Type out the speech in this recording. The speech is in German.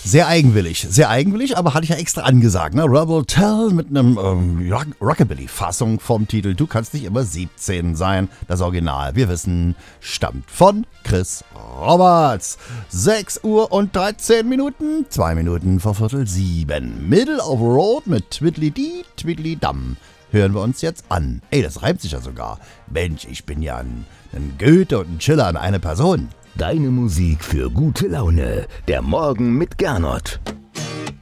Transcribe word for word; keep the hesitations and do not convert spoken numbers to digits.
Sehr eigenwillig, sehr eigenwillig, aber hatte ich ja extra angesagt, ne? Rebel Tell mit einem ähm, Rock- Rockabilly-Fassung vom Titel Du kannst nicht immer siebzehn sein. Das Original, wir wissen, stammt von Chris Roberts. sechs Uhr und dreizehn Minuten, zwei Minuten vor Viertel sieben. Middle of Road mit Twiddly-Dee, Twiddly-Dum. Hören wir uns jetzt an. Ey, das reimt sich ja sogar. Mensch, ich bin ja ein, ein Goethe und ein Schiller in eine Person. Deine Musik für gute Laune. Der Morgen mit Gernot.